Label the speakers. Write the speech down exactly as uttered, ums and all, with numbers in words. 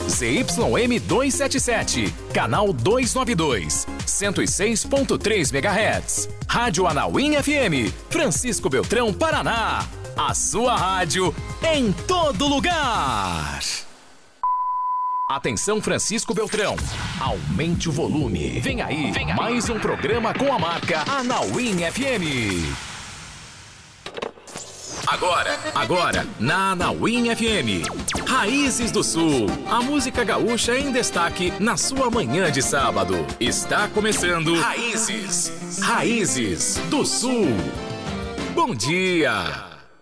Speaker 1: Z Y M duzentos e setenta e sete, canal duzentos e noventa e dois, cento e seis ponto três megahertz. Rádio Anauim F M, Francisco Beltrão, Paraná. A sua rádio em todo lugar. Atenção, Francisco Beltrão. Aumente o volume. Vem aí, Vem aí. mais um programa com a marca Anauim F M. Agora, agora, na Anauim F M. Raízes do Sul. A música gaúcha em destaque na sua manhã de sábado. Está começando Raízes. Raízes do Sul. Bom dia.